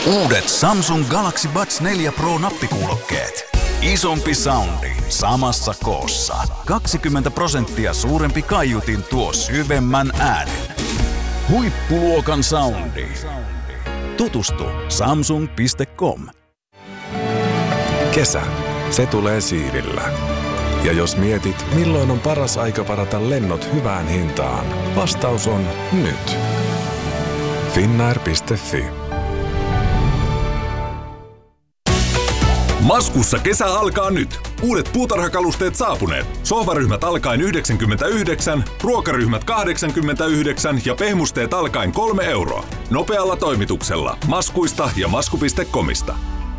Uudet Samsung Galaxy Buds 4 Pro nappikuulokkeet. Isompi soundi samassa koossa. 20% suurempi kaiutin tuo syvemmän äänen. Huippuluokan soundi. Tutustu samsung.com. Kesä, se tulee siivillä. Ja jos mietit, milloin on paras aika varata lennot hyvään hintaan, vastaus on nyt. Finnair.fi. Maskussa kesä alkaa nyt. Uudet puutarhakalusteet saapuneet. Sohvaryhmät alkaen 99, ruokaryhmät 89 ja pehmusteet alkaen 3 euroa. Nopealla toimituksella. Maskuista ja masku.comista.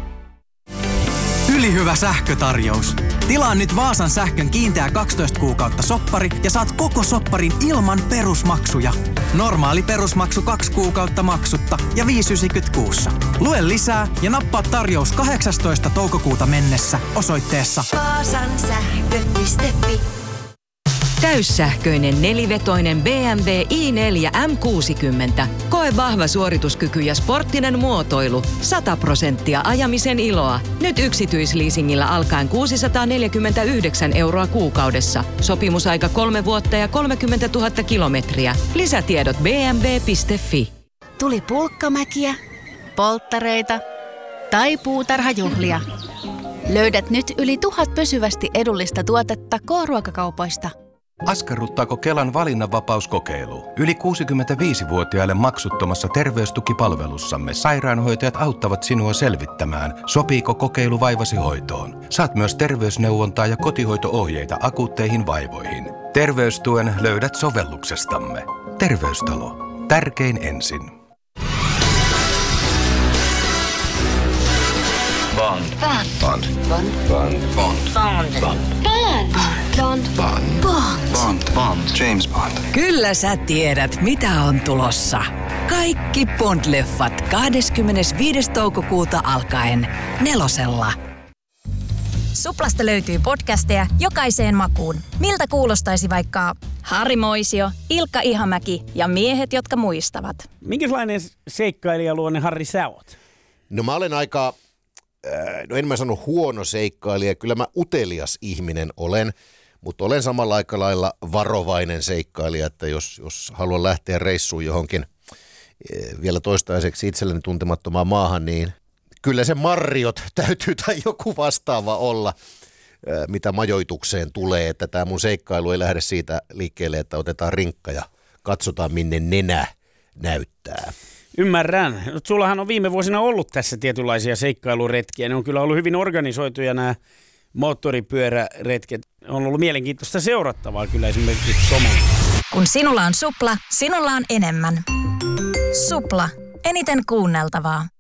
Ylihyvä sähkötarjous. Tilaa nyt Vaasan sähkön kiinteä 12 kuukautta soppari ja saat koko sopparin ilman perusmaksuja. Normaali perusmaksu 2 kuukautta maksutta ja 5,90 kuussa. Lue lisää ja nappaa tarjous 18. toukokuuta mennessä osoitteessa vaasansähkö.fi. Täyssähköinen nelivetoinen BMW i4 M60. Koe vahva suorituskyky ja sporttinen muotoilu. 100% ajamisen iloa. Nyt yksityisleasingillä alkaen 649 euroa kuukaudessa. Sopimusaika 3 vuotta ja 30 000 kilometriä. Lisätiedot bmw.fi. Tuli pulkkamäkiä, polttareita tai puutarhajuhlia. Löydät nyt yli 1000 pysyvästi edullista tuotetta K-ruokakaupoista. Askarruttaako Kelan valinnanvapauskokeilu? Yli 65-vuotiaille maksuttomassa terveystukipalvelussamme sairaanhoitajat auttavat sinua selvittämään, sopiiko kokeilu vaivasi hoitoon. Saat myös terveysneuvontaa ja kotihoito-ohjeita akuutteihin vaivoihin. Terveystuen löydät sovelluksestamme. Terveystalo. Tärkein ensin. Bond. Bond. Bond. Bond. Bond. Bond. Bond. Bond. Bond. Bond. James Bond. Kyllä sä tiedät, mitä on tulossa. Kaikki Bond-leffat 25. toukokuuta alkaen 4:lla. Suplasta löytyy podcasteja jokaiseen makuun. Miltä kuulostaisi vaikka Harri Moisio, Ilkka Ihamäki ja miehet, jotka muistavat? Minkälainen seikkailijaluonne, Harri, sä oot? No mä olen aika, en mä sano huono seikkailija, kyllä mä utelias ihminen olen, mutta olen samalla aika lailla varovainen seikkailija, että jos haluan lähteä reissuun johonkin vielä toistaiseksi itselleni tuntemattomaan maahan, niin kyllä se Marriott täytyy tai joku vastaava olla, mitä majoitukseen tulee, että tämä mun seikkailu ei lähde siitä liikkeelle, että otetaan rinkka ja katsotaan minne nenä näyttää. Ymmärrän. Sullahan on viime vuosina ollut tässä tietynlaisia seikkailuretkiä. Ne on kyllä ollut hyvin organisoituja nämä moottoripyöräretket. On ollut mielenkiintoista seurattavaa kyllä esimerkiksi somalla. Kun sinulla on Supla, sinulla on enemmän. Supla. Eniten kuunneltavaa.